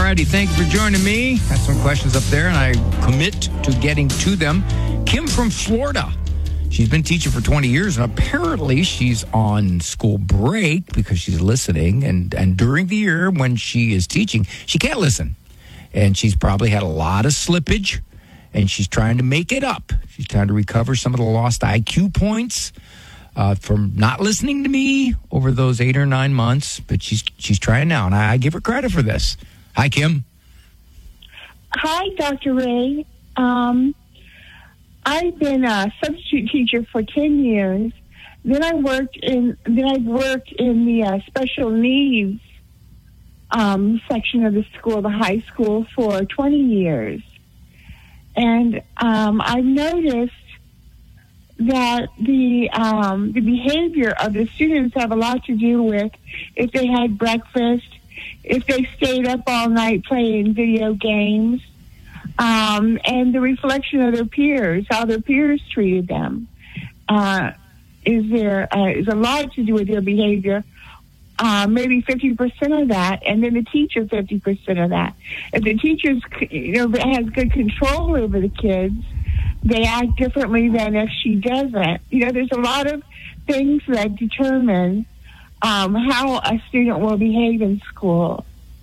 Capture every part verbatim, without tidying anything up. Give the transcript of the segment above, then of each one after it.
righty, thank you for joining me. Got some questions up there, and I commit to getting to them. Kim from Florida. She's been teaching for twenty years, and apparently she's on school break because she's listening. And, and during the year when she is teaching, she can't listen. And she's probably had a lot of slippage, and she's trying to make it up. She's trying to recover some of the lost I Q points uh, from not listening to me over those eight or nine months. But she's she's trying now, and I, I give her credit for this. Hi, Kim. Hi, Doctor Ray. Um, I've been a substitute teacher for ten years. Then I worked in then I worked in the uh, special needs um, section of the school, the high school, for twenty years. And um, I've noticed that the um, the behavior of the students have a lot to do with if they had breakfast, if they stayed up all night playing video games, um, and the reflection of their peers, how their peers treated them, uh, is there uh, is a lot to do with their behavior. Uh, maybe fifty percent of that, and then the teacher fifty percent of that. If the teacher you know, has good control over the kids, they act differently than if she doesn't. You know, there's a lot of things that determine um, how a student will behave in school.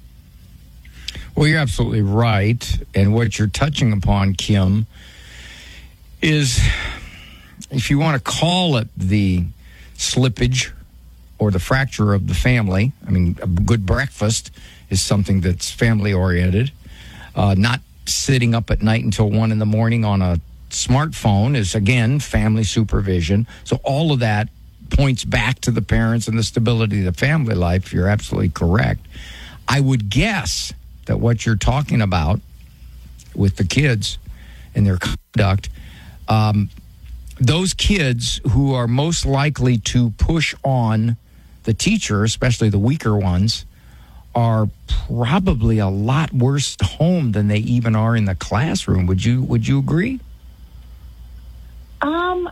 Well, you're absolutely right. And what you're touching upon, Kim, is if you want to call it the slippage or the fracture of the family. I mean, a good breakfast is something that's family-oriented. Uh, not sitting up at night until one in the morning on a smartphone is, again, family supervision. So all of that points back to the parents and the stability of the family life. You're absolutely correct. I would guess that what you're talking about with the kids and their conduct, um, those kids who are most likely to push on the teacher, especially the weaker ones, are probably a lot worse at home than they even are in the classroom. Would you Would you agree? Um,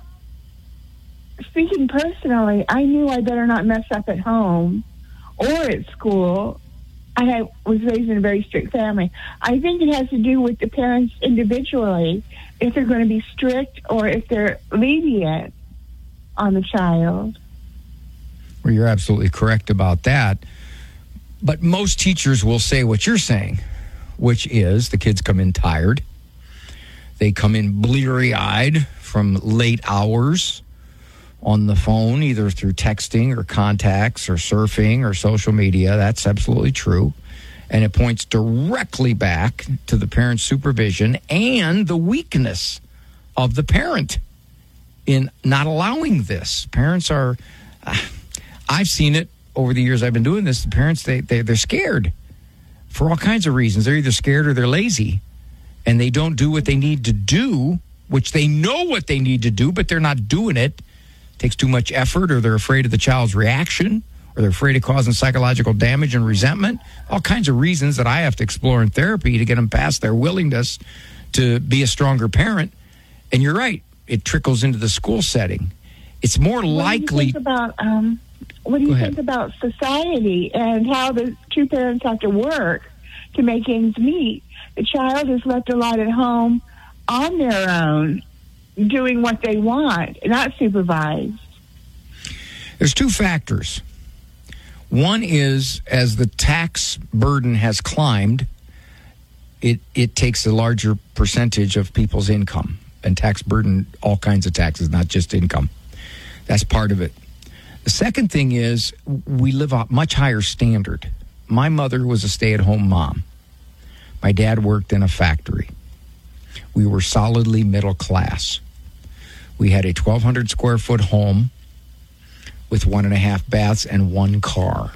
speaking personally, I knew I better not mess up at home or at school. I had, was raised in a very strict family. I think it has to do with the parents individually, if they're going to be strict or if they're lenient on the child. Well, you're absolutely correct about that. But most teachers will say what you're saying, which is the kids come in tired. They come in bleary-eyed from late hours on the phone, either through texting or contacts or surfing or social media. That's absolutely true. And it points directly back to the parent's supervision and the weakness of the parent in not allowing this. Parents are... Uh, I've seen it over the years I've been doing this. The parents, they, they, they're scared for all kinds of reasons. They're either scared or they're lazy, and they don't do what they need to do, which they know what they need to do, but they're not doing it. It takes too much effort, or they're afraid of the child's reaction, or they're afraid of causing psychological damage and resentment. All kinds of reasons that I have to explore in therapy to get them past their willingness to be a stronger parent. And you're right. It trickles into the school setting. It's more likely... What do you think about... Um What do you think about society and how the two parents have to work to make ends meet? The child is left a lot at home on their own, doing what they want, not supervised. There's two factors. One is, as the tax burden has climbed, it, it takes a larger percentage of people's income. And tax burden, all kinds of taxes, not just income. That's part of it. The second thing is we live a much higher standard. My mother was a stay-at-home mom. My dad worked in a factory. We were solidly middle class. We had a twelve hundred square foot home with one and a half baths and one car.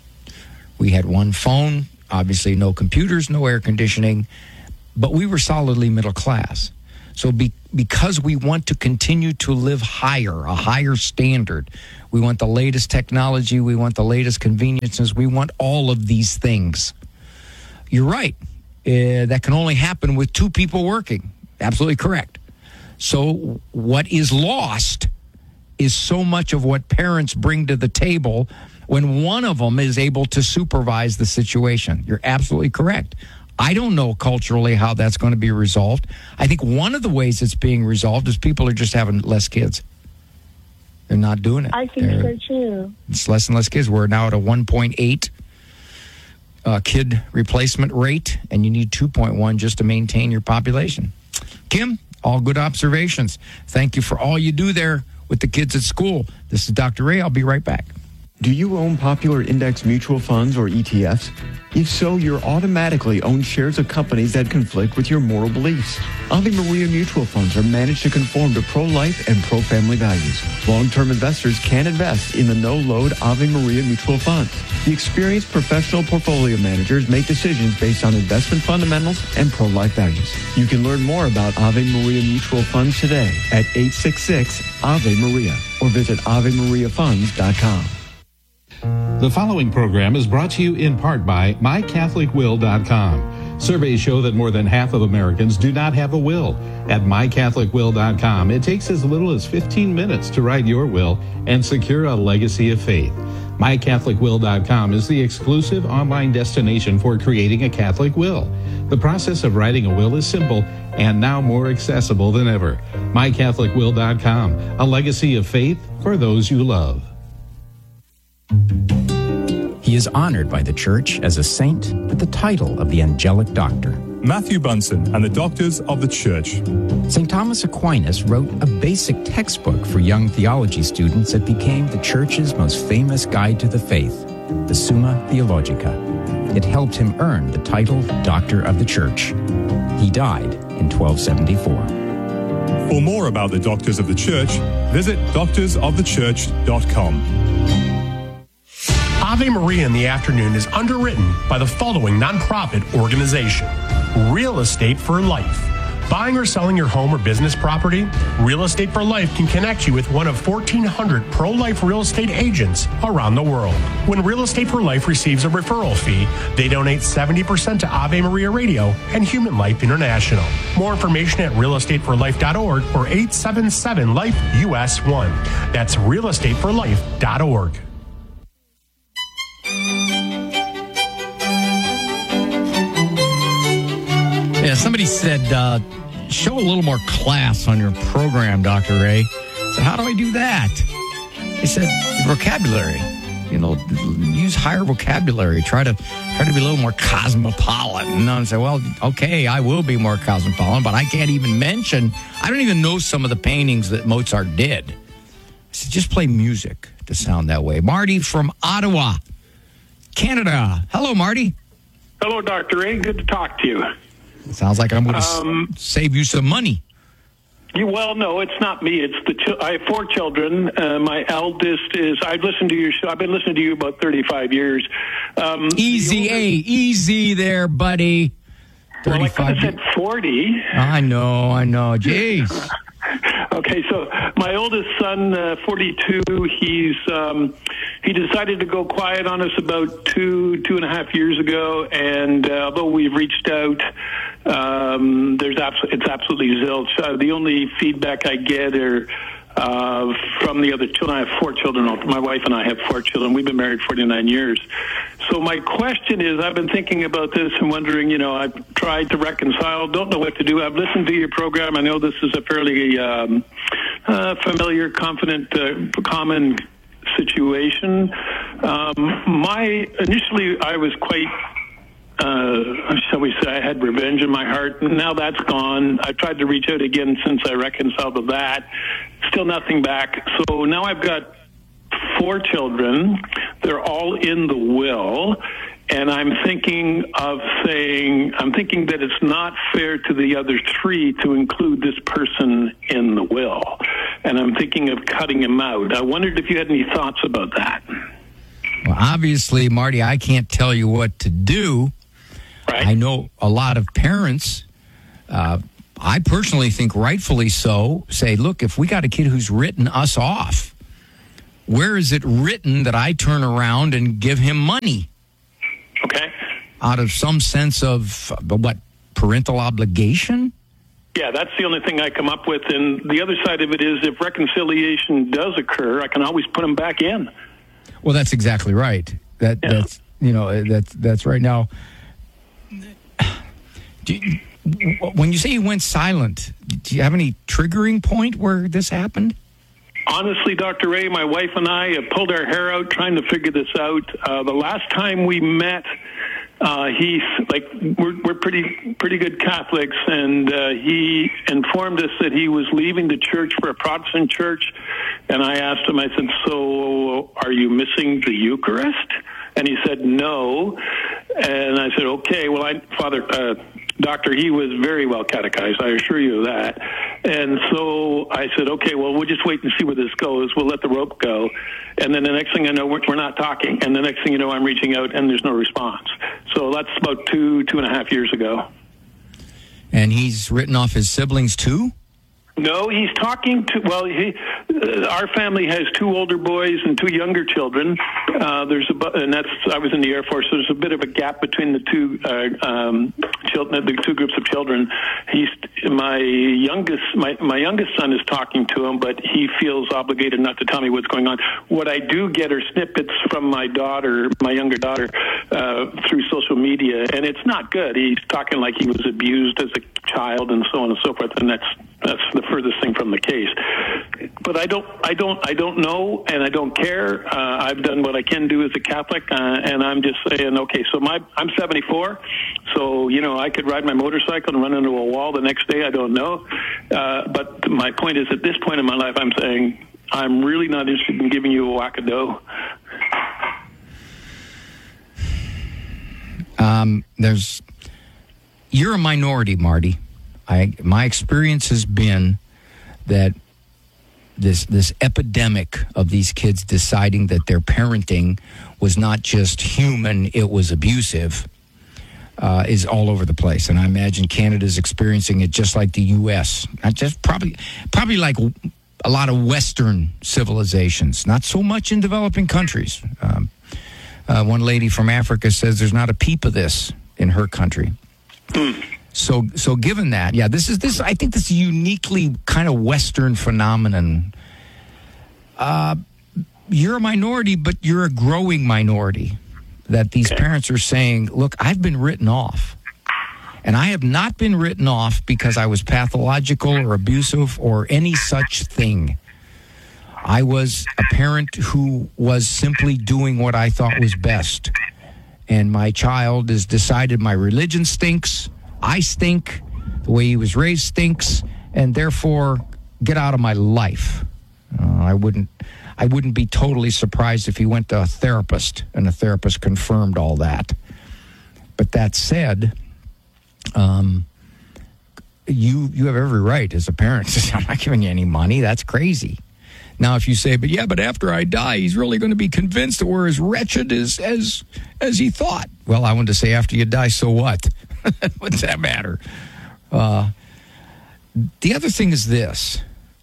We had one phone, obviously no computers, no air conditioning, but we were solidly middle class. So be, because we want to continue to live higher, a higher standard, we want the latest technology, we want the latest conveniences, we want all of these things. You're right. Uh, that can only happen with two people working. Absolutely correct. So what is lost is so much of what parents bring to the table when one of them is able to supervise the situation. You're absolutely correct. I don't know culturally how that's going to be resolved. I think one of the ways it's being resolved is people are just having less kids. They're not doing it. I think They're, so, too. It's less and less kids. We're now at a one point eight uh, kid replacement rate, and you need two point one just to maintain your population. Kim, all good observations. Thank you for all you do there with the kids at school. This is Doctor Ray. I'll be right back. Do you own popular index mutual funds or E T Fs? If so, you're automatically own shares of companies that conflict with your moral beliefs. Ave Maria mutual funds are managed to conform to pro-life and pro-family values. Long-term investors can invest in the no-load Ave Maria mutual funds. The experienced professional portfolio managers make decisions based on investment fundamentals and pro-life values. You can learn more about Ave Maria mutual funds today at eight six six Ave Maria or visit ave maria funds dot com. The following program is brought to you in part by my catholic will dot com. Surveys show that more than half of Americans do not have a will. At my catholic will dot com, it takes as little as fifteen minutes to write your will and secure a legacy of faith. my catholic will dot com is the exclusive online destination for creating a Catholic will. The process of writing a will is simple and now more accessible than ever. my catholic will dot com, a legacy of faith for those you love. He is honored by the Church as a saint with the title of the Angelic Doctor. Matthew Bunson and the Doctors of the Church. Saint Thomas Aquinas wrote a basic textbook for young theology students that became the Church's most famous guide to the faith, the Summa Theologica. It helped him earn the title Doctor of the Church. He died in twelve seventy-four. For more about the Doctors of the Church, visit doctors of the church dot com. Ave Maria in the Afternoon is underwritten by the following nonprofit organization: Real Estate for Life. Buying or selling your home or business property? Real Estate for Life can connect you with one of fourteen hundred pro-life real estate agents around the world. When Real Estate for Life receives a referral fee, they donate seventy percent to Ave Maria Radio and Human Life International. More information at real estate for life dot org or eight seven seven life U S one. That's real estate for life dot org. Yeah, somebody said, uh, show a little more class on your program, Doctor Ray. I said, how do I do that? He said, vocabulary. You know, use higher vocabulary. Try to try to be a little more cosmopolitan. And I said, well, okay, I will be more cosmopolitan, but I can't even mention, I don't even know some of the paintings that Mozart did. I said, just play music to sound that way. Marty from Ottawa, Canada. Hello, Marty. Hello, Doctor Ray. Good to talk to you. Sounds like I'm going to um, s- save you some money. You, well, no, it's not me. It's the ch- I have four children. Uh, my eldest is. I've listened to your show. I've been listening to you about thirty-five years. Um, easy, older, A, easy there, buddy. Well, I could have said forty. I know, I know. Jeez. Okay, so my oldest son, uh, forty-two, he's um, he decided to go quiet on us about two two and a half years ago, and uh, although we've reached out, um, there's abs- it's absolutely zilch. Uh, the only feedback I get are uh, from the other children. I have four children. My wife and I have four children. We've been married forty-nine years. So my question is, I've been thinking about this and wondering, you know, I've tried to reconcile, don't know what to do. I've listened to your program. I know this is a fairly um, uh, familiar, confident, uh, common situation. Um, my initially, I was quite, uh, shall we say, I had revenge in my heart. Now that's gone. I've tried to reach out again since I reconciled with that. Still nothing back. So now I've got four children. They're all in the will. And I'm thinking of saying, I'm thinking that it's not fair to the other three to include this person in the will. And I'm thinking of cutting him out. I wondered if you had any thoughts about that. Well, obviously, Marty, I can't tell you what to do. Right. I know a lot of parents, uh, I personally think rightfully so, say, look, if we got a kid who's written us off, where is it written that I turn around and give him money? Okay. Out of some sense of, uh, what, parental obligation? Yeah, that's the only thing I come up with. And the other side of it is if reconciliation does occur, I can always put him back in. Well, that's exactly right. That Yeah. that's you know that's that's right. Now, do you, when you say he went silent, do you have any triggering point where this happened? Honestly, Doctor Ray, my wife and I have pulled our hair out trying to figure this out. Uh, the last time we met, uh, he like we're, we're pretty pretty good Catholics, and uh, he informed us that he was leaving the church for a Protestant church. And I asked him, I said, "So, are you missing the Eucharist?" And he said, "No." And I said, "Okay, well, I, Father." Uh, Doctor, he was very well catechized, I assure you of that. And so I said, okay, well, we'll just wait and see where this goes. We'll let the rope go. And then the next thing I know, we're, we're not talking. And the next thing you know, I'm reaching out, and there's no response. So that's about two, two and a half years ago. And he's written off his siblings, too? No, he's talking to, well, he, uh, our family has two older boys and two younger children. Uh, there's a, and that's, I was in the Air Force, so there's a bit of a gap between the two, uh, um, children, the two groups of children. He's, my youngest, my, my youngest son is talking to him, but he feels obligated not to tell me what's going on. What I do get are snippets from my daughter, my younger daughter, uh, through social media, and it's not good. He's talking like he was abused as a child and so on and so forth, and that's, that's the furthest thing from the case. But I don't, I don't, I don't know, and I don't care. Uh, I've done what I can do as a Catholic, uh, and I'm just saying, okay. So my, I'm seventy-four, so you know I could ride my motorcycle and run into a wall the next day. I don't know, uh, but my point is, at this point in my life, I'm saying I'm really not interested in giving you a whack of dough. Um, there's, you're a minority, Marty. I, my experience has been that this this epidemic of these kids deciding that their parenting was not just human, it was abusive, uh, is all over the place. And I imagine Canada's experiencing it just like the U S. Not just probably probably like a lot of Western civilizations, not so much in developing countries. Um, uh, one lady from Africa says there's not a peep of this in her country. So, so given that, yeah, this is this. I think this is a uniquely kind of Western phenomenon. Uh, you're a minority, but you're a growing minority. That these Okay. parents are saying, "Look, I've been written off, and I have not been written off because I was pathological or abusive or any such thing. I was a parent who was simply doing what I thought was best, and my child has decided my religion stinks." I stink, the way he was raised stinks, and therefore get out of my life. Uh, I wouldn't I wouldn't be totally surprised if he went to a therapist and a therapist confirmed all that. But that said, um, you you have every right as a parent to say, "I'm not giving you any money. That's crazy." Now, if you say, "But yeah, but after I die, he's really going to be convinced that we're as wretched as as as he thought." Well, I wanted to say, after you die, so what? What does that matter? Uh, the other thing is this.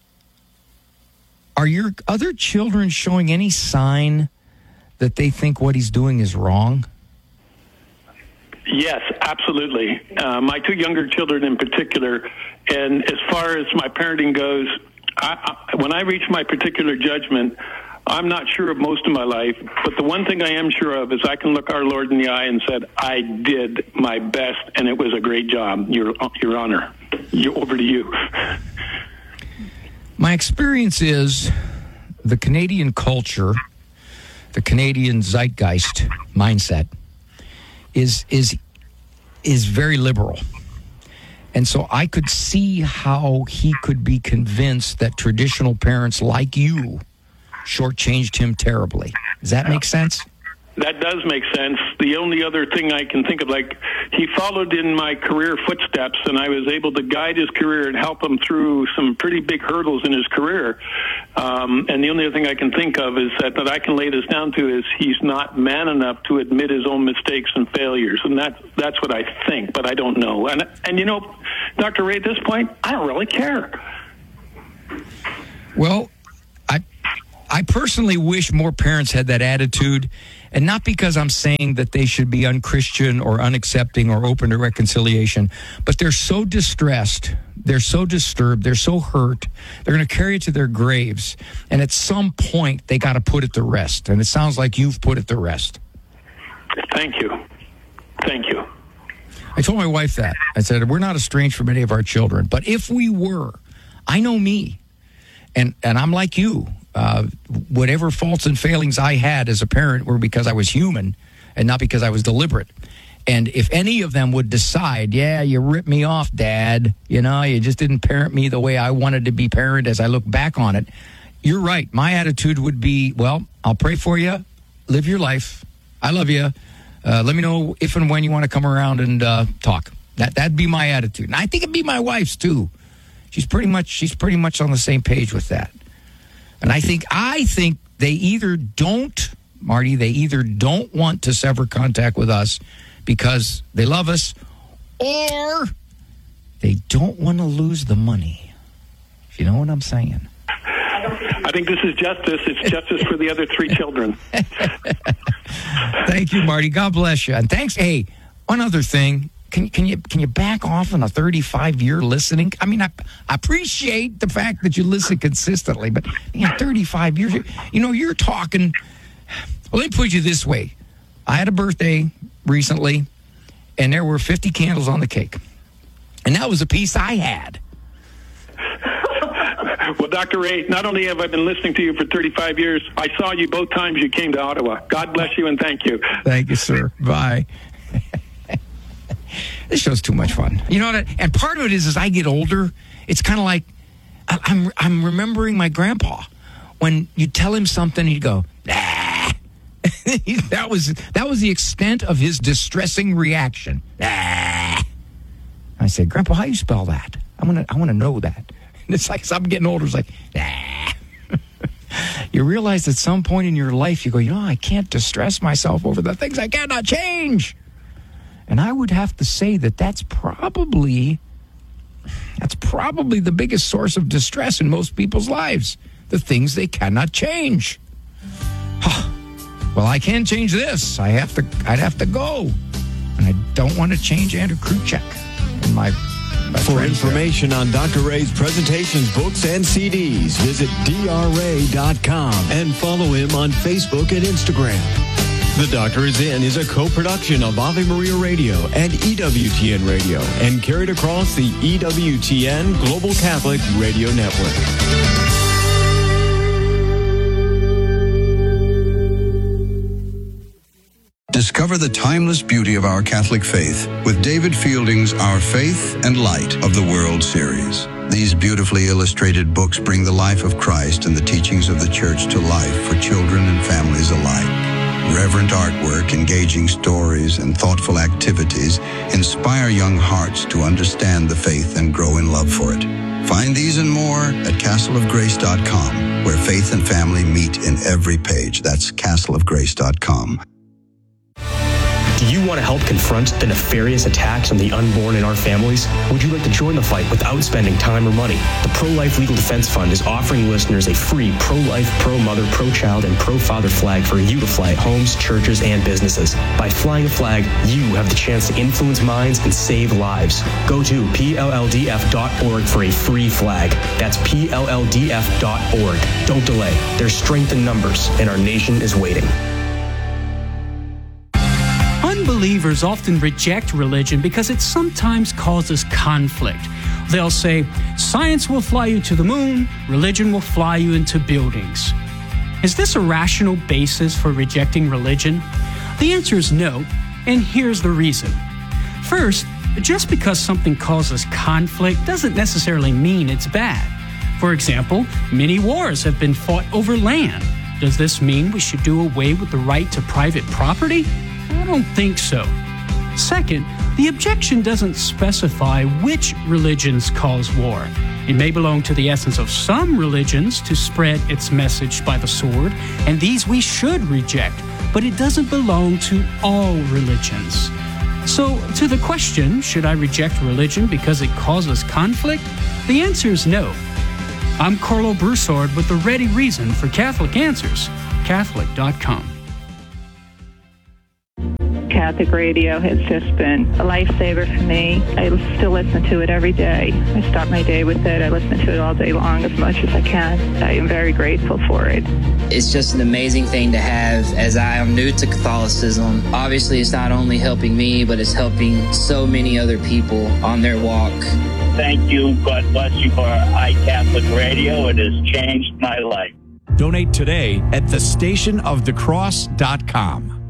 Are your other children showing any sign that they think what he's doing is wrong? Yes, absolutely. Uh, my two younger children in particular, and as far as my parenting goes, I, I, when I reach my particular judgment, I'm not sure of most of my life, but the one thing I am sure of is I can look our Lord in the eye and said, I did my best, and it was a great job, Your, Your Honor. You, over to you. My experience is the Canadian culture, the Canadian zeitgeist mindset is is is very liberal. And so I could see how he could be convinced that traditional parents like you shortchanged him terribly. Does that make sense? That does make sense. The only other thing I can think of, like, he followed in my career footsteps, and I was able to guide his career and help him through some pretty big hurdles in his career. Um, and the only other thing I can think of is that, that I can lay this down to is he's not man enough to admit his own mistakes and failures. And that's, that's what I think, but I don't know. And, and you know, Doctor Ray, at this point, I don't really care. Well, I I personally wish more parents had that attitude, and not because I'm saying that they should be unchristian or unaccepting or open to reconciliation, but they're so distressed, they're so disturbed, they're so hurt, they're going to carry it to their graves, and at some point they got to put it to rest, and it sounds like you've put it to rest. Thank you. Thank you. I told my wife that. I said, we're not estranged from any of our children, but if we were, I know me, and, and I'm like you. Uh, whatever faults and failings I had as a parent were because I was human and not because I was deliberate. And if any of them would decide, yeah, you ripped me off, Dad, you know, you just didn't parent me the way I wanted to be parented as I look back on it, you're right. My attitude would be, well, I'll pray for you. Live your life. I love you. Uh, let me know if and when you want to come around and uh, talk. That, that'd be my attitude. And I think it'd be my wife's, too. She's pretty much, she's pretty much on the same page with that. And I think I think they either don't, Marty, they either don't want to sever contact with us because they love us, or they don't want to lose the money. If you know what I'm saying. I think this is justice. It's justice for the other three children. Thank you, Marty. God bless you. And thanks. Hey, one other thing. Can, can you can you back off on a thirty-five year listening? I mean, I, I appreciate the fact that you listen consistently, but you know, thirty-five years, you know, you're talking. Well, let me put you this way. I had a birthday recently, and there were fifty candles on the cake. And that was a piece I had. Well, Doctor Ray, not only have I been listening to you for thirty-five years, I saw you both times you came to Ottawa. God bless you and thank you. Thank you, sir. Bye. This show's too much fun. You know what? And part of it is, as I get older, it's kind of like I'm I'm remembering my grandpa. When you tell him something, he'd go, ah. that was that was the extent of his distressing reaction. Ah. I said, Grandpa, how do you spell that? I want to I want to know that. And it's like, as I'm getting older, it's like, ah. You realize at some point in your life, you go, you know, I can't distress myself over the things I cannot change. And I would have to say that that's probably, that's probably the biggest source of distress in most people's lives, the things they cannot change. Well, I can't change this. I have to, I'd have to go. And I don't want to change Andrew Kruchek. And my, my For information there. on Doctor Ray's presentations, books, and C Ds, visit D R ray dot com and follow him on Facebook and Instagram. The Doctor Is In is a co-production of Ave Maria Radio and E W T N Radio and carried across the E W T N Global Catholic Radio Network. Discover the timeless beauty of our Catholic faith with David Fielding's Our Faith and Light of the World series. These beautifully illustrated books bring the life of Christ and the teachings of the Church to life for children and families alike. Reverent artwork, engaging stories, and thoughtful activities inspire young hearts to understand the faith and grow in love for it. Find these and more at castle of grace dot com, where faith and family meet in every page. That's castle of grace dot com. Do you want to help confront the nefarious attacks on the unborn in our families? Would you like to join the fight without spending time or money? The Pro-Life Legal Defense Fund is offering listeners a free pro-life, pro-mother, pro-child, and pro-father flag for you to fly at homes, churches, and businesses. By flying a flag, you have the chance to influence minds and save lives. Go to P L L D F dot org for a free flag. That's P L L D F dot org. Don't delay. There's strength in numbers, and our nation is waiting. Unbelievers often reject religion because it sometimes causes conflict. They'll say, science will fly you to the moon, religion will fly you into buildings. Is this a rational basis for rejecting religion? The answer is no, and here's the reason. First, just because something causes conflict doesn't necessarily mean it's bad. For example, many wars have been fought over land. Does this mean we should do away with the right to private property? I don't think so. Second, the objection doesn't specify which religions cause war. It may belong to the essence of some religions to spread its message by the sword, and these we should reject, but it doesn't belong to all religions. So, to the question, should I reject religion because it causes conflict? The answer is no. I'm Carlo Broussard with the ready reason for Catholic Answers, Catholic dot com. Catholic radio has just been a lifesaver for me. I still listen to it every day. I start my day with it. I listen to it all day long as much as I can. I am very grateful for it. It's just an amazing thing to have, as I am new to Catholicism. Obviously, it's not only helping me, but it's helping so many other people on their walk. Thank you. God bless you for iCatholic Radio. It has changed my life. Donate today at the station of the cross dot com.